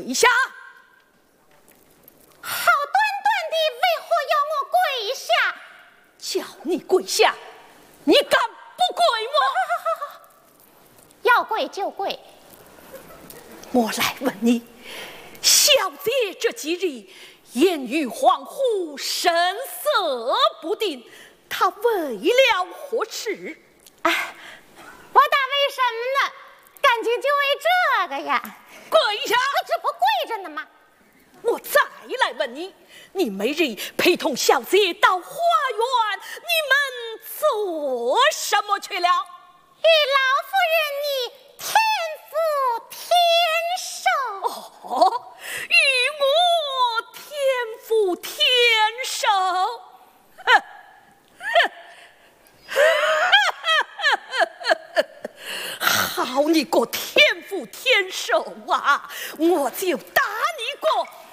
跪下！ 好端端的，为何要我跪下？ 叫你跪下，你敢不跪吗？ 要跪就跪。 我来问你，小姐这几日言语恍惚，神色不定，她为了何事？ 哎，我打为什么呢？感情就为这个呀！ 跪下！ 这不跪着呢吗？ 我再来问你，你每日陪同小姐到花园，你们做什么去了？ 与老夫人你天赋天寿。 哦，与我天赋天寿。好你个天赋天寿啊！我就打你个